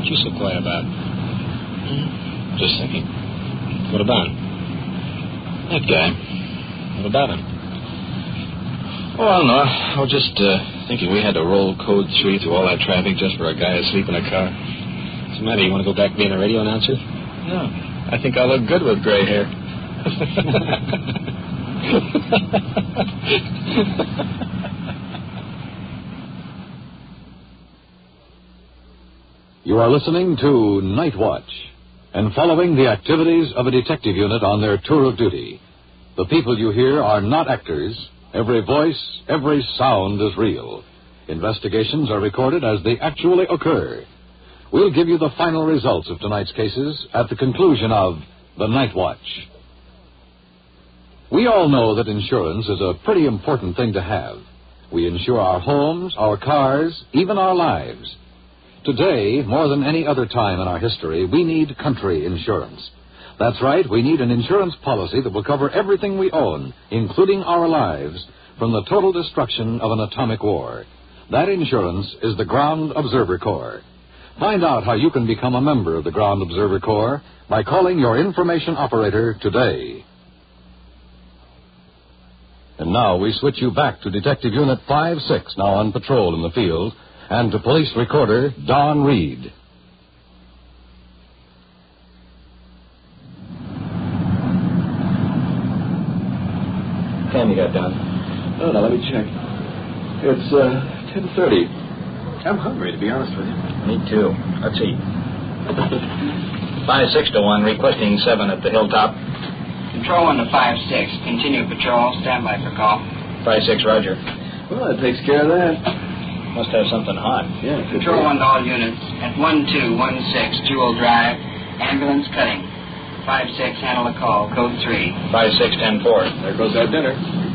you so quiet about? Just thinking. What about? That guy. What about him? Oh, I don't know. I was just thinking we had to roll Code 3 through all that traffic just for a guy asleep in a car. What's the matter? You want to go back being a radio announcer? No. I think I'll look good with gray hair. You are listening to Night Watch and following the activities of a detective unit on their tour of duty. The people you hear are not actors. Every voice, every sound is real. Investigations are recorded as they actually occur. We'll give you the final results of tonight's cases at the conclusion of The Night Watch. We all know that insurance is a pretty important thing to have. We insure our homes, our cars, even our lives. Today, more than any other time in our history, we need country insurance. That's right, we need an insurance policy that will cover everything we own, including our lives, from the total destruction of an atomic war. That insurance is the Ground Observer Corps. Find out how you can become a member of the Ground Observer Corps by calling your information operator today. And now we switch you back to Detective Unit 5-6, now on patrol in the field, and to police recorder Don Reed. Time you got, Don? Oh, now let me check. It's 10:30. I'm hungry, to be honest with you. Me too. Let's eat. 5-6 to 1, requesting 7 at the hilltop. Control 1 to 5-6. Continue patrol. Stand by for call. 5-6, roger. Well, that takes care of that. Must have something hot. Yeah, it could Control be. 1 to all units. At 1216 Jewel Drive. Ambulance cutting. 5-6, handle the call. Code 3. 5-6, 10-4. There goes our dinner.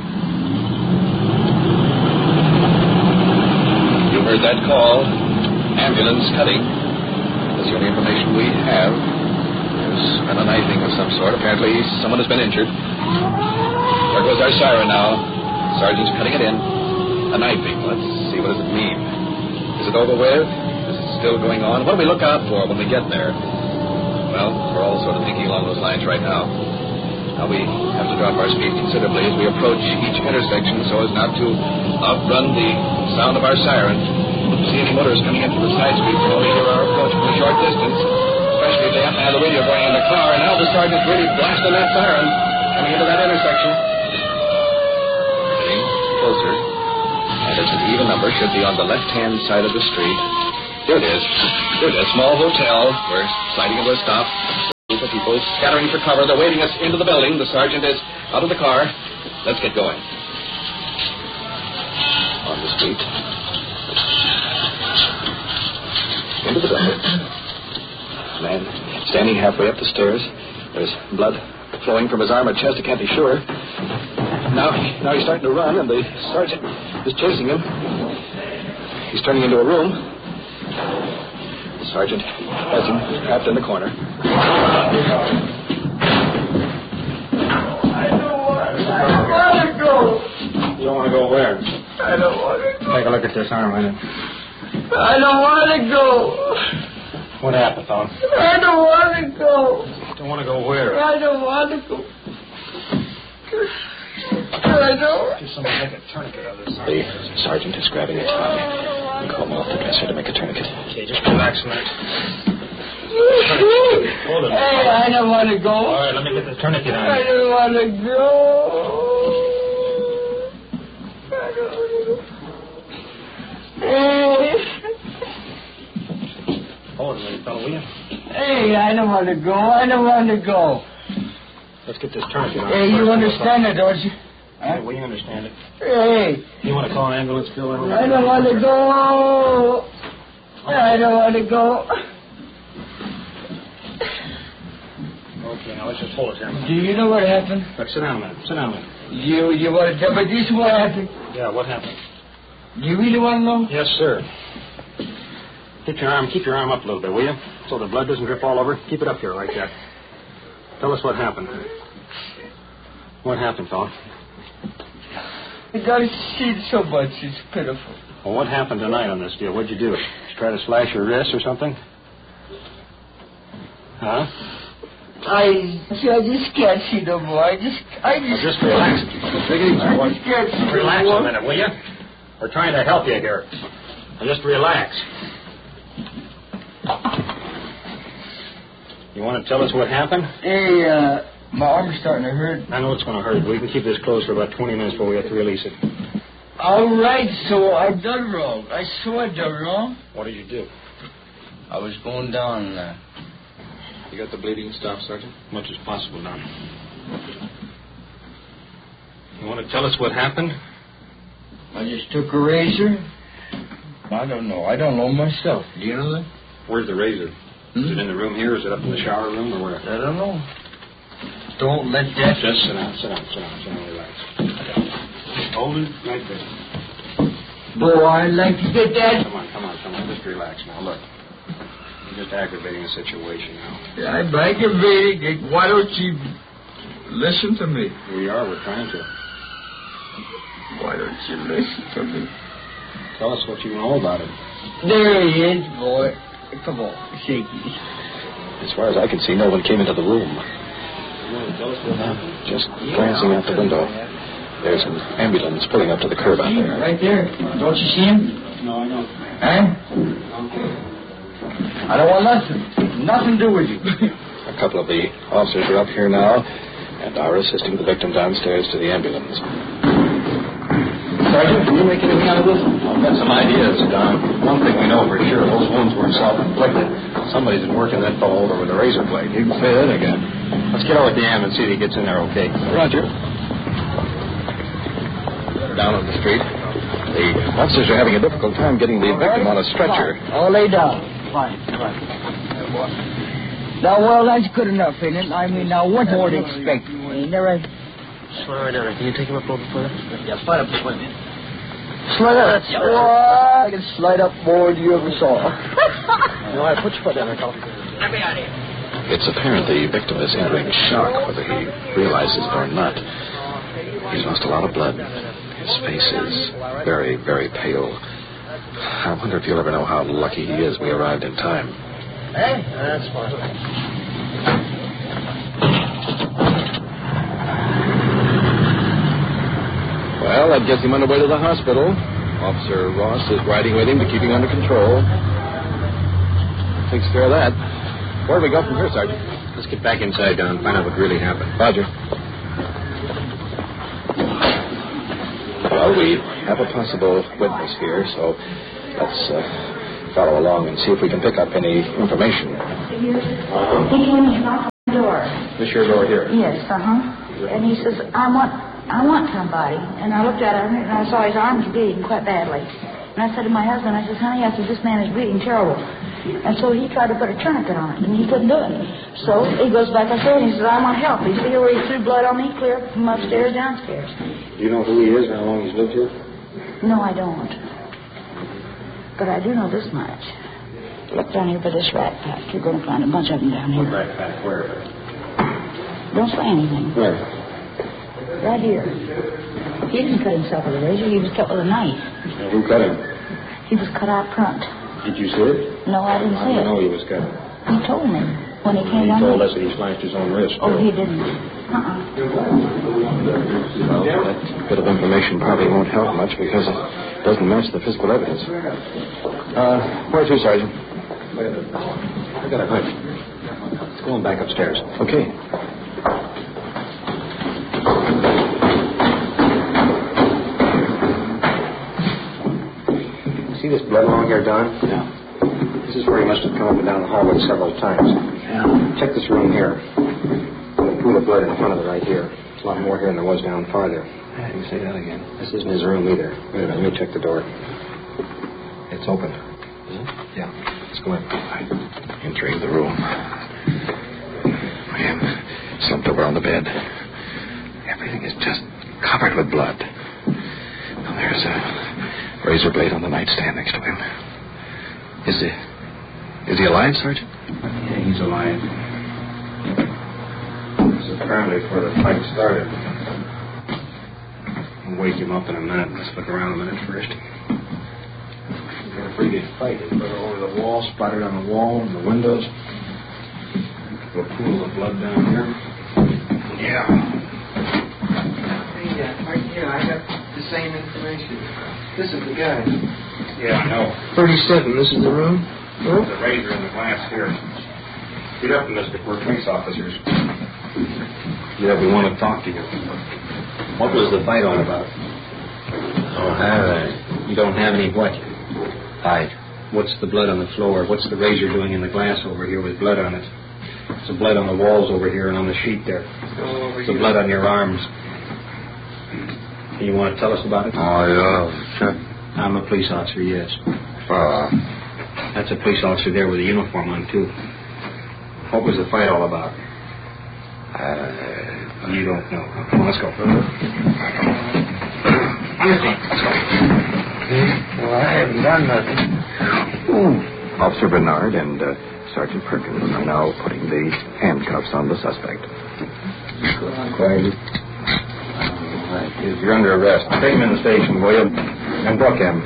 You heard that call. Ambulance cutting. That's the only information we have. There's been a knifing of some sort. Apparently, someone has been injured. There goes our siren now. Sergeant's cutting it in. A knifing. Let's see, what does it mean? Is it over with? Is it still going on? What do we look out for when we get there? Well, we're all sort of thinking along those lines right now. Now we have to drop our speed considerably as we approach each intersection so as not to outrun the sound of our siren. If we see any motorists coming in from the side street, we'll only hear our approach from a short distance, especially if they happen to have the radio going in the car. And now the sergeant's really blasting that siren coming into that intersection. Getting closer. And it's an even number, should be on the left-hand side of the street. Here it is. Here it is. Small hotel. We're sliding into a stop. A group of people scattering for cover. They're waving us into the building. The sergeant is out of the car. Let's get going. On the street. Into the building. Man standing halfway up the stairs. There's blood flowing from his arm or chest. I can't be sure. Now he's starting to run, and the sergeant is chasing him. He's turning into a room. The sergeant has him trapped in the corner. I don't want to go. You don't want to go where? I don't want to go. Take a look at this arm, will you? I don't want to go. What happened, Tom? I don't want to go. Don't want to go where? I don't want to go. I don't. Just somebody make a tourniquet of this arm. The sergeant is grabbing a tie. You call him off the dresser to make a tourniquet. Okay, just relax a minute. Hold it. Hey, I don't want to go. All right, let me get the tourniquet on. I don't want to go. I don't want to go. Hey. Hold it, little fellow, will you? Hey, I don't want to go. I don't want to go. Let's get this tourniquet on. Hey, you understand it, don't you? Yeah, we understand it. Hey, You want to call an ambulance, Bill? I don't want to go. I don't want to go. Okay, now let's just hold it there. Do you know what happened? Look, sit down a minute. Sit down a minute. You want to tell me this what happened? Yeah, what happened? Do you really want to know? Yes, sir. Keep your arm up a little bit, will you? So the blood doesn't drip all over. Keep it up here like that. Tell us what happened. What happened, fella? I got to see it so much. It's pitiful. Well, what happened tonight on this deal? What'd you do? Did you try to slash your wrist or something? Huh? I just can't see no more. I just Just relax. Take it easy, I boy. just can't see no Relax more. a minute, will you? We're trying to help you here. Now just relax. You want to tell us what happened? Hey, my arm is starting to hurt. I know it's going to hurt. We can keep this closed for about 20 minutes before we have to release it. All right, so I done wrong. I saw I done wrong. What did you do? I was going down. You got the bleeding stopped, Sergeant? Much as possible, Don. You want to tell us what happened? I just took a razor. I don't know. I don't know myself. Do you know that? Where's the razor? Is it in the room here? Is it up in the shower room or where? I don't know. Don't let that. Just sit down, relax. Hold it right there. Boy, I'd like to get that. Come on. Just relax now. Look. You're just aggravating the situation now. I'm aggravating it. Why don't you listen to me? We are. We're trying to. Why don't you listen to me? Tell us what you know about it. There he is, boy. Come on, shaky. As far as I can see, no one came into the room. You want to tell us what happened? Just glancing out the window. There's an ambulance pulling up to the curb out there. Right there. Don't you see him? No, I know. Huh? I don't want nothing to do with you. A couple of the officers are up here now and are assisting the victim downstairs to the ambulance. Sergeant, can you make anything out of this? I've got some ideas, Don. One thing we know for sure, those wounds weren't self-inflicted. Somebody's been working that fellow over with a razor blade. You can say that again. Let's get over at the am and see if he gets in there okay. Roger. Down on the street. The officers are having a difficult time getting the victim on a stretcher. I'll lay down. Fine. Now, well, that's good enough, ain't it? I mean, now, what more do you expect? Ain't there a... Slide right down. Can you take him up a little further? Yeah, slide up this way, man. Slide up. I can slide up more than you ever saw. No, I put your foot down there, Colin. Let me out of here. It's apparent the victim is entering shock, whether he realizes it or not. He's lost a lot of blood. His face is very, very pale. I wonder if you'll ever know how lucky he is we arrived in time. Hey, that's fine. Well, that gets him underway to the hospital. Officer Ross is riding with him to keep him under control. Takes care of that. Where do we go from here, Sergeant? Let's get back inside, Don, and find out what really happened. Roger. Well, we have a possible witness here, so let's follow along and see if we can pick up any information. He came and knocked on the door. This your door here? Yes, And he says, I want somebody. And I looked at him and I saw his arm was bleeding quite badly. And I said to my husband, I said, honey, this man is bleeding terrible. And so he tried to put a tourniquet on it, and he couldn't do it. So he goes back upstairs and he says, I want help. You see where he threw blood on me, clear from upstairs, downstairs. Do you know who he is and how long he's lived here? No, I don't. But I do know this much. Look down here by this rat pack. You're going to find a bunch of them down here. Rat pack, where? Don't say anything. Where? Right here. He didn't cut himself with a razor. He was cut with a knife. Now, who cut him? He was cut out front. Did you see it? No, I didn't see I it. know he was cut. He told me when he came He down told here. us that he slashed his own wrist. Oh, he didn't. Well, that bit of information probably won't help much because it doesn't match the physical evidence. Where to, Sergeant? I got a hunch. Let's go on back upstairs. Okay. See this blood along here, Don? Yeah. This is where he must have come up and down the hallway several times. Yeah. Check this room here. The pool of blood in front of it right here. There's a lot more here than there was down farther. Yeah, you say that again. This isn't his room either. Wait a minute, let me check the door. It's open. Is it? Yeah. Let's go in. Entering the room. Man, slumped over on the bed. Everything is just covered with blood. Now, there's a razor blade on the nightstand next to him. Is he alive, Sergeant? Yeah, he's alive. This is apparently where the fight started. I'll wake him up in a minute. Let's look around a minute first. We've had a pretty good fight. They put it over the wall, splattered on the wall and the windows. Little pool of blood down here. Yeah. Hey, right here, I got the same information. This is the guy. Yeah, I know. 37, this is the room? There's a razor in the glass here. Get up, mister. We're police officers. Yeah, we want to talk to you. What was the fight all about? Oh, have I? You don't have any what? Fight. What's the blood on the floor? What's the razor doing in the glass over here with blood on it? It's the blood on the walls over here and on the sheet there. It's the blood on your arms. You want to tell us about it? Oh, yeah, sure. I'm a police officer, yes. That's a police officer there with a uniform on, too. What was the fight all about? You don't know. Come on, let's go. Let's go. Well, I haven't done nothing. Officer Bernard and Sergeant Perkins are now putting the handcuffs on the suspect. Quiet. You're under arrest. Take him in the station, will you? And book him.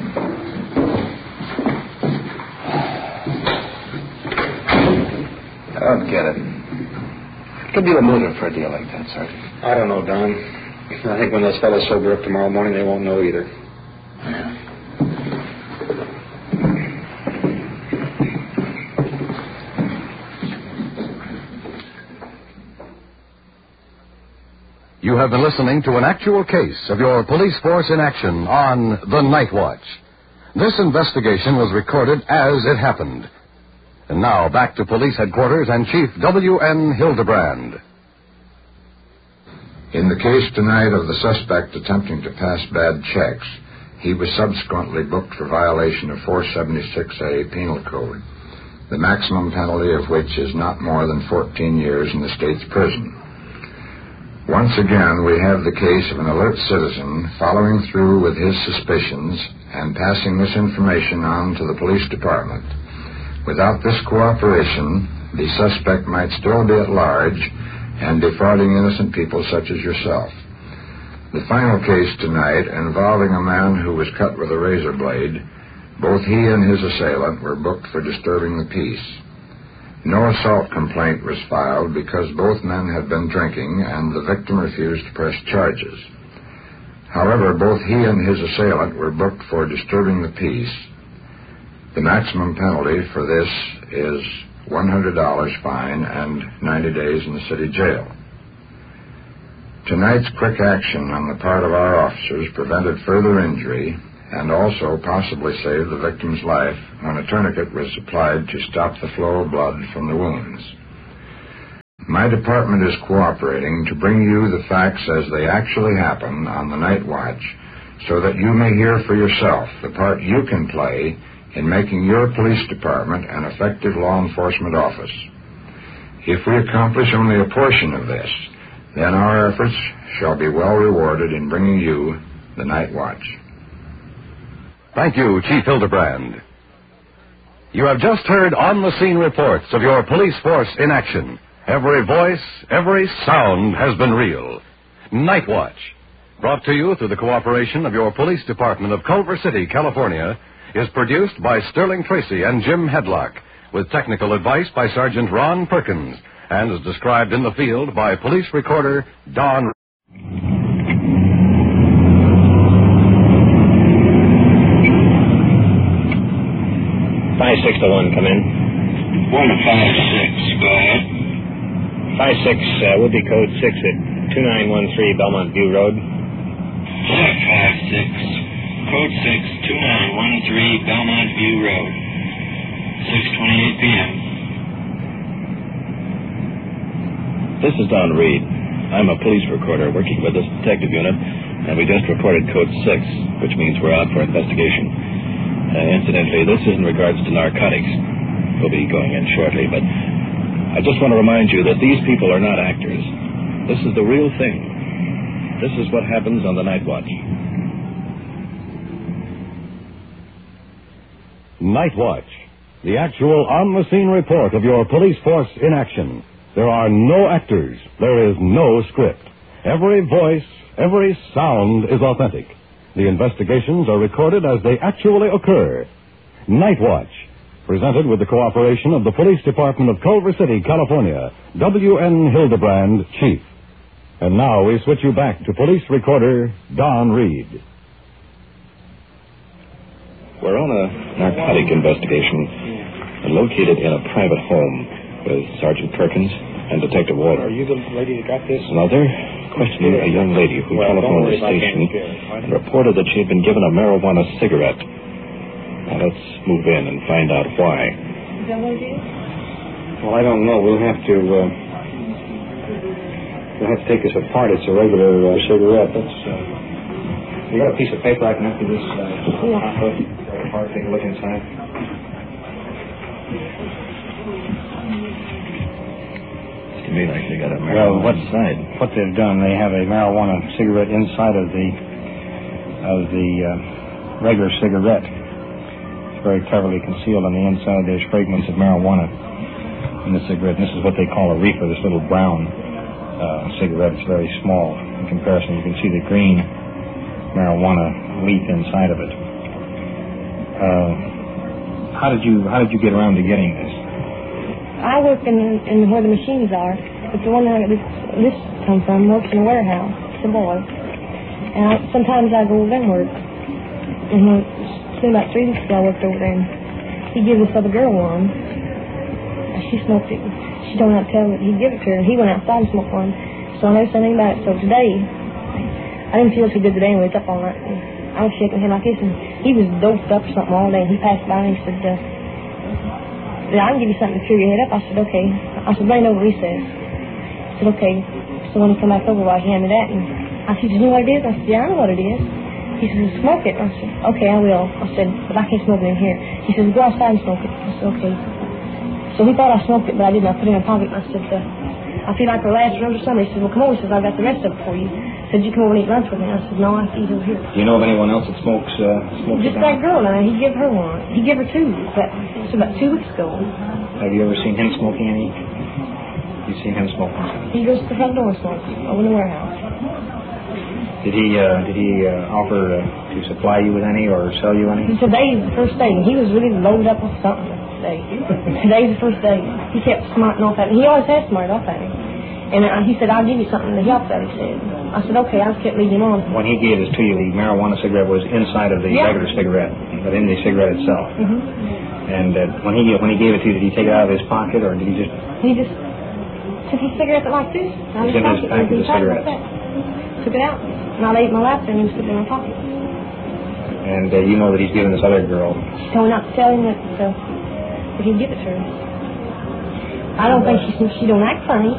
I don't get it. Could be the motive for a deal like that, Sergeant. I don't know, Don. I think when those fellas sober up tomorrow morning, they won't know either. Yeah. You have been listening to an actual case of your police force in action on The Night Watch. This investigation was recorded as it happened. And now back to police headquarters and Chief W.N. Hildebrand. In the case tonight of the suspect attempting to pass bad checks, he was subsequently booked for violation of 476A Penal Code, the maximum penalty of which is not more than 14 years in the state's prison. Once again, we have the case of an alert citizen following through with his suspicions and passing this information on to the police department. Without this cooperation, the suspect might still be at large and defrauding innocent people such as yourself. The final case tonight, involving a man who was cut with a razor blade, both he and his assailant were booked for disturbing the peace. No assault complaint was filed because both men had been drinking and the victim refused to press charges. However, both he and his assailant were booked for disturbing the peace. The maximum penalty for this is $100 fine and 90 days in the city jail. Tonight's quick action on the part of our officers prevented further injury and also possibly saved the victim's life when a tourniquet was applied to stop the flow of blood from the wounds. My department is cooperating to bring you the facts as they actually happen on the Night Watch so that you may hear for yourself the part you can play in making your police department an effective law enforcement office. If we accomplish only a portion of this, then our efforts shall be well rewarded in bringing you the Night Watch. Thank you, Chief Hildebrand. You have just heard on-the-scene reports of your police force in action. Every voice, every sound has been real. Night Watch, brought to you through the cooperation of your police department of Culver City, California, is produced by Sterling Tracy and Jim Hedlock, with technical advice by Sergeant Ron Perkins, and is described in the field by police recorder Don. 56 to 1, come in. 1 to 56, go ahead. 56 would be code 6 at 2913 Belmont View Road. 56, code 6, 2913 Belmont View Road, 6:28 p.m. This is Don Reed. I'm a police recorder working with this detective unit, and we just reported code 6, which means we're out for investigation. Incidentally, this is in regards to narcotics. We'll be going in shortly, but I just want to remind you that these people are not actors. This is the real thing. This is what happens on the Night Watch. Night Watch, the actual on-the-scene report of your police force in action. There are no actors. There is no script. Every voice, every sound is authentic. The investigations are recorded as they actually occur. Night Watch, Presented with the cooperation of the Police Department of Culver City, California. W.N. Hildebrand, Chief. And now we switch you back to police recorder Don Reed. We're on a narcotic investigation located in a private home with Sergeant Perkins and Detective Walter. Are you the lady that got this? Now, they're questioning a young lady who telephoned the station and reported that she had been given a marijuana cigarette. Now, let's move in and find out why. Is that what it is? Well, I don't know. We'll have to take this apart. It's a regular cigarette. That's, you got a piece of paper I can empty this apart, take a look inside. To me, like they got a marijuana inside. What they've done, they have a marijuana cigarette inside of the regular cigarette. It's very cleverly concealed on the inside. There's fragments of marijuana in the cigarette. And this is what they call a reefer, this little brown cigarette. It's very small in comparison. You can see the green marijuana leaf inside of it. How did you get around to getting this? I work in where the machines are, but the one that this comes from works in a warehouse. It's a boy, and sometimes I go over there and work. And about 3 weeks ago, I worked over there, and he gave this other girl one. She smoked it. She don't have to tell me. He give it to her, and he went outside and smoked one. So I never said anything about it. So today, I didn't feel so good today, and we was up all night. And I was shaking him like this, and he was doped up or something all day. And he passed by and he said, I can give you something to cheer your head up. I said, okay. I said, bring it over recess. I said, okay. So when he come back over, I handed that, and I said, you know what it is? I said, yeah, I know what it is. He said, smoke it. I said, okay, I will. I said, but I can't smoke it in here. He said, go outside and smoke it. I said, okay. So he thought I smoked it, but I didn't. I put it in my pocket, and I said, I feel like the last round or something. He said, well, come over. He says, I've got the rest of it for you. He said, you come over and eat lunch with me. I said, no, I eat over here. Do you know of anyone else that smokes just that girl, and he gave her one. He gave her two. It's about 2 weeks ago. Have you ever seen him smoking any? You've seen him smoking? He goes to the front door and smokes over in the warehouse. Did he offer to supply you with any or sell you any? Today's the first day, and he was really loaded up with something today. Today's the first day. He kept smarting off at me. He always has smarted off at me. And he said, I'll give you something to help that, he said. I said, okay, I just kept leading him on. When he gave this to you, the marijuana cigarette was inside of the regular cigarette, but in the cigarette itself. Mm-hmm. And when he gave it to you, did he take it out of his pocket, or did he just... He just took his cigarette like this. It was in his packet of cigarettes. Took it out. And I laid it in my lap there and he took it in my pocket. And you know that he's given this other girl... She told me not to tell him that he'd give it to her. I don't think she don't act funny.